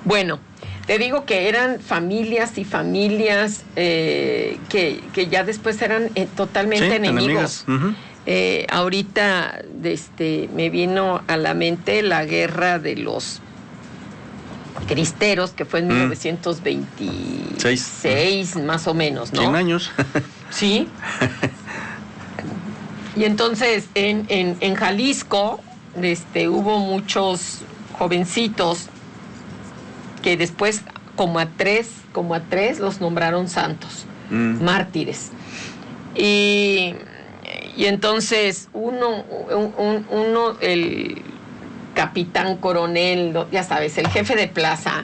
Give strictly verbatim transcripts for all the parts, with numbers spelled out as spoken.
Bueno, te digo que eran familias y familias eh, que, que ya después eran eh, totalmente sí, enemigos. Uh-huh. Eh, ahorita este, me vino a la mente la guerra de los cristeros, que fue en mm. mil novecientos veintiséis, Seis. Más o menos, ¿no? cien años. Sí. Y entonces en, en, en Jalisco este, hubo muchos jovencitos que después como a tres, como a tres los nombraron santos, mm. mártires. Y, y entonces uno, un, uno, el capitán coronel, ya sabes, el jefe de plaza,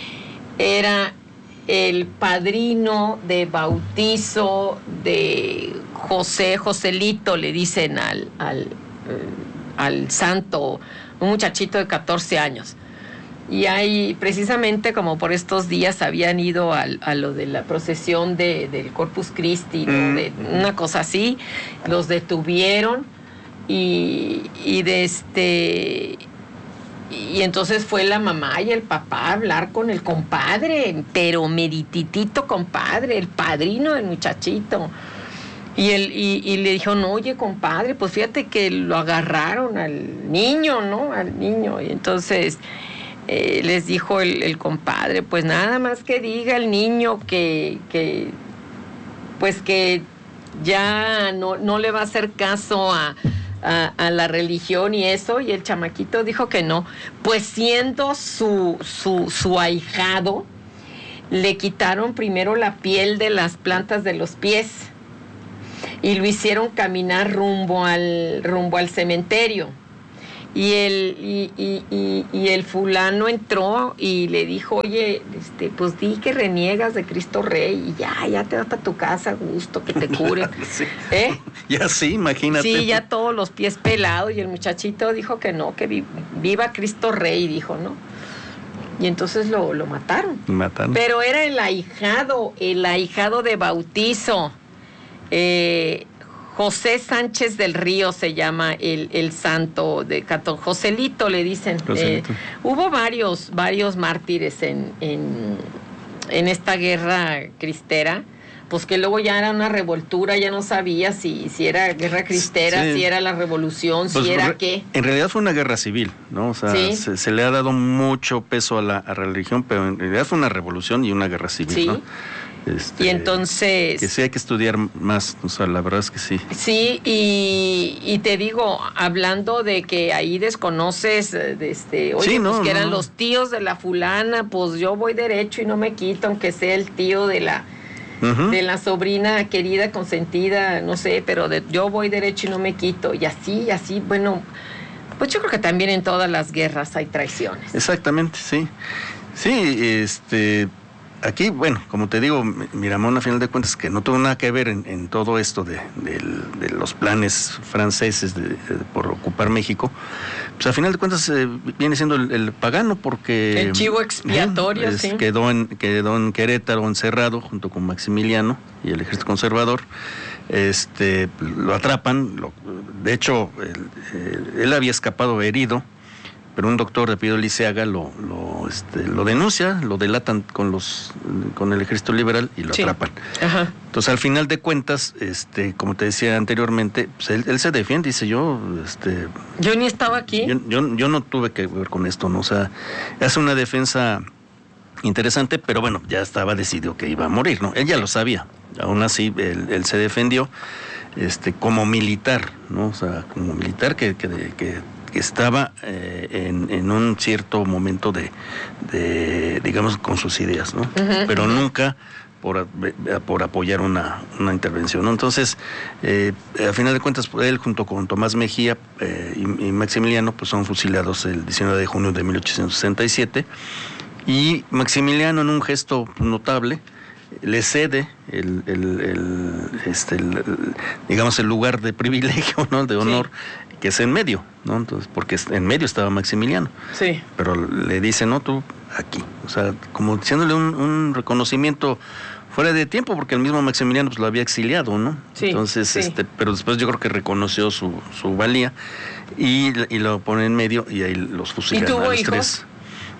era el padrino de bautizo de José, Joselito, le dicen al, al, al santo, un muchachito de catorce años. Y ahí, precisamente como por estos días habían ido a, a lo de la procesión de, del Corpus Christi, ¿no? mm. de una cosa así, los detuvieron y, y de este... Y entonces fue la mamá y el papá a hablar con el compadre, pero merititito compadre, el padrino del muchachito. Y, él, y, y le dijo, no, oye, compadre, pues fíjate que lo agarraron al niño, ¿no? Al niño. Y entonces eh, les dijo el, el compadre, pues nada más que diga el niño que, que pues que ya no, no le va a hacer caso a... A, a la religión y eso, y el chamaquito dijo que no, pues siendo su, su, su ahijado, le quitaron primero la piel de las plantas de los pies y lo hicieron caminar rumbo al, rumbo al cementerio. Y el, y, y, y, y el fulano entró y le dijo, oye, este, pues di que reniegas de Cristo Rey y ya, ya te vas para tu casa a gusto, que te cure. Sí. ¿Eh? Ya sí, imagínate. Sí, ya todos los pies pelados, y el muchachito dijo que no, que vi, viva Cristo Rey, dijo, ¿no? Y entonces lo, lo mataron. Mataron. Pero era el ahijado, el ahijado de bautizo. Eh... José Sánchez del Río se llama el, el santo de Catón. Joselito le dicen. Eh, hubo varios, varios mártires en, en, en esta guerra cristera, pues que luego ya era una revoltura, ya no sabía si, si era guerra cristera, sí. si era la revolución, pues, si era re, qué. En realidad fue una guerra civil, ¿no? O sea, ¿sí? se, se le ha dado mucho peso a la, a la religión, pero en realidad fue una revolución y una guerra civil, sí. ¿no? Este, y entonces... Que sí hay que estudiar más, o sea, la verdad es que sí. Sí, y, y te digo, hablando de que ahí desconoces, de este, oye, sí, no, pues que eran no. los tíos de la fulana, pues yo voy derecho y no me quito, aunque sea el tío de la... Uh-huh. de la sobrina querida, consentida, no sé, pero de, yo voy derecho y no me quito, y así, y así, bueno, pues yo creo que también en todas las guerras hay traiciones. Exactamente, sí. Sí, este... Aquí, bueno, como te digo, Miramón a final de cuentas que no tuvo nada que ver en, en todo esto de, de, de los planes franceses de, de, por ocupar México, pues a final de cuentas eh, viene siendo el, el pagano porque... El chivo expiatorio, eh, es, sí. Quedó en, quedó en Querétaro encerrado junto con Maximiliano y el ejército conservador. Este, lo atrapan, lo, de hecho, él, él había escapado herido, pero un doctor de apellido Liceaga lo, lo, este, lo denuncia, lo delatan con los con el ejército liberal y lo sí. atrapan. Ajá. Entonces, al final de cuentas, este, como te decía anteriormente, pues él, él se defiende, dice yo, este, yo ni estaba aquí. Yo, yo, yo no tuve que ver con esto, ¿no? O sea, hace una defensa interesante, pero bueno, ya estaba decidido que iba a morir, ¿no? Él ya lo sabía. Aún así, él, él se defendió, este, como militar, ¿no? O sea, como militar que, que, que que estaba eh, en, en un cierto momento de, de, digamos, con sus ideas, ¿no? Uh-huh, pero uh-huh. nunca por, por apoyar una, una intervención, ¿no? Entonces, eh, a final de cuentas, él junto con Tomás Mejía eh, y, y Maximiliano, pues son fusilados el diecinueve de junio de mil ochocientos sesenta y siete, y Maximiliano, en un gesto notable, le cede el, el, el, este, el, digamos, el lugar de privilegio, ¿no? De honor, sí. que es en medio, ¿no? Entonces, porque en medio estaba Maximiliano. Sí. Pero le dice, no, tú aquí. O sea, como diciéndole un, un reconocimiento fuera de tiempo, porque el mismo Maximiliano pues lo había exiliado, ¿no? Sí, Entonces, sí. este, pero después yo creo que reconoció su, su valía y, y lo pone en medio y ahí los fusilan ¿Y tuvo a los hijos? tres.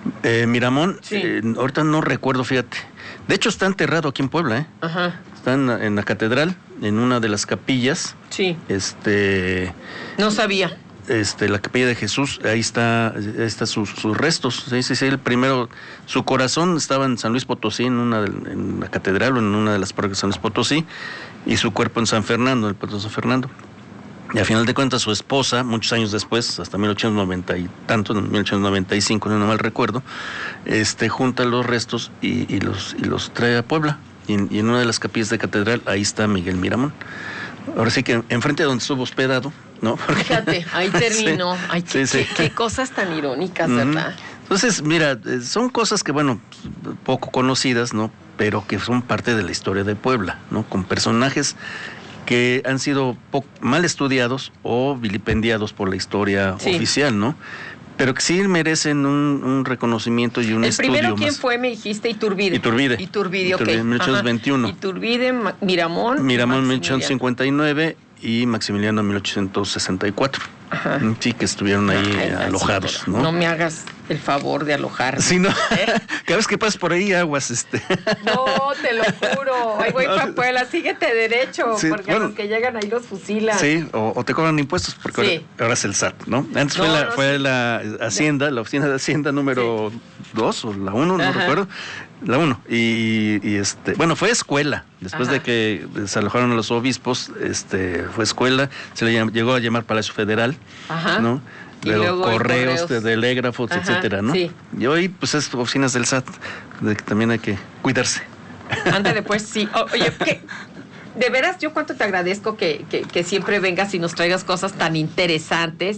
Eh, Miramón, Sí. eh, ahorita no recuerdo, fíjate. De hecho está enterrado aquí en Puebla, ¿eh? Ajá. Está en, la- en la catedral, en una de las capillas. Sí. Este, No sabía. este, la capilla de Jesús, ahí está, ahí está sus, sus restos. Sí, sí, sí, el primero, su corazón estaba en San Luis Potosí, en una, de- en la catedral o en una de las parroquias de San Luis Potosí, y su cuerpo en San Fernando, en el puerto de San Fernando. Y a final de cuentas su esposa, muchos años después, hasta mil ochocientos noventa y tanto, en mil ochocientos noventa y cinco, no mal recuerdo, este, junta los restos y, y los, y los trae a Puebla. Y en, y en una de las capillas de catedral, ahí está Miguel Miramón. Ahora sí que enfrente de donde estuvo hospedado, ¿no? Porque, Fíjate, ahí terminó. Sí, Ay, qué, sí, sí. qué- qué cosas tan irónicas, Ujú. ¿verdad? Entonces, mira, eh, son cosas que, bueno, poco conocidas, ¿no? Pero que son parte de la historia de Puebla, ¿no? Con personajes que han sido po- mal estudiados o vilipendiados por la historia Sí. oficial, ¿no? Pero que sí merecen un, un reconocimiento y un El estudio primero, ¿quién más. fue? Me dijiste Iturbide. Iturbide. Iturbide, ok. Iturbide, mil ochocientos veintiuno. Ajá. Iturbide, Ma- Miramón. Miramón mil Maximiliano. ochocientos cincuenta y nueve y Maximiliano mil ochocientos sesenta y cuatro. Ajá. Sí, que estuvieron ahí Ay, eh, ay, alojados, sí, pero ¿no? No me hagas el favor de alojarme. Sí, no. ¿Eh? Cada vez que pasas por ahí, aguas, este. No, te lo juro. Ahí voy No. para Puebla, síguete derecho, Sí, porque bueno. a los que llegan ahí los fusilan. Sí, o, o te cobran impuestos, porque Sí. ahora, ahora es el S A T, ¿no? Antes No, fue, la, no, fue sí. la Hacienda, la oficina de Hacienda número dos o la uno, no Ajá. recuerdo. La uno. Y, y, este, bueno, fue escuela. Después Ajá. de que desalojaron a los obispos, este, fue escuela, se le llam- llegó a llamar Palacio Federal, Ajá. ¿no? Y Luego luego hay correos, correos. de telégrafos, Ajá, etcétera, ¿no? sí. Y hoy, pues es oficinas del S A T, de que también hay que cuidarse. Ándale, pues sí. O- oye, ¿qué? De veras, yo cuánto te agradezco que, que, que siempre vengas y nos traigas cosas tan interesantes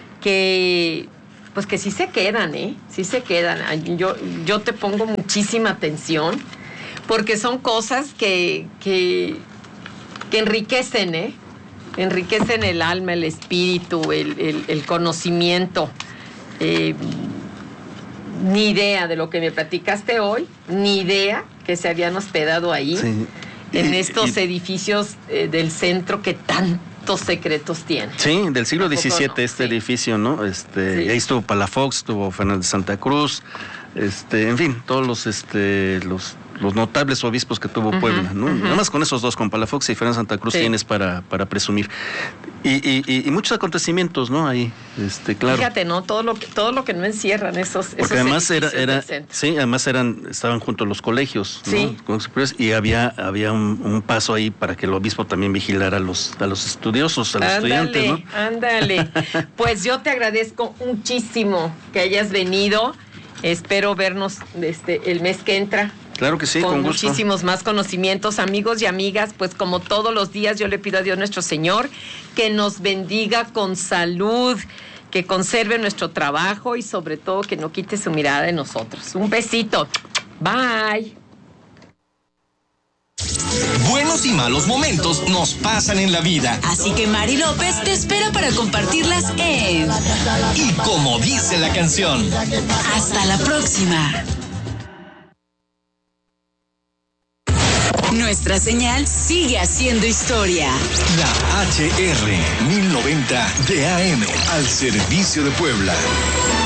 que, pues que sí se quedan, ¿eh? Sí se quedan. Ay, Yo, yo te pongo muchísima atención porque son cosas que, que, que enriquecen, ¿eh? Enriquecen el alma, el espíritu, el, el, el conocimiento. Eh, ni idea de lo que me platicaste hoy, ni idea que se habían hospedado ahí, Sí. en Y- estos y- edificios eh, del centro que tantos secretos tienen. Sí, del siglo ¿A poco diecisiete no? este Sí. edificio, ¿no? Este, Sí. ahí estuvo Palafox, estuvo Fernández de Santa Cruz, este, en fin, todos los, este, los, los notables obispos que tuvo Ujú, Puebla, ¿no? ujú. Nada más con esos dos, con Palafox y Fernández de Santa Cruz, Sí. tienes para, para presumir. Y, y, y, y muchos acontecimientos, ¿no? Ahí, este, claro. Fíjate, ¿no? Todo lo que, todo lo que no encierran esos, esos Porque además era, edificios era del centro. sí, además eran, estaban junto a los colegios, ¿no? Sí. Colegios superiores, y había, había un, un paso ahí para que el obispo también vigilara a los, a los estudiosos, a los estudiantes, Ándale, ¿no? ándale. Pues yo te agradezco muchísimo que hayas venido. Espero vernos este, el mes que entra. Claro que sí, con con gusto. muchísimos más conocimientos, amigos y amigas, pues como todos los días yo le pido a Dios nuestro Señor que nos bendiga con salud, que conserve nuestro trabajo y sobre todo que no quite su mirada de nosotros. Un besito. Bye. Buenos y malos momentos nos pasan en la vida. Así que Mari López te espera para compartirlas en Y como dice la canción, Hasta la próxima. Nuestra señal sigue haciendo historia. la H R mil noventa de A M al servicio de Puebla.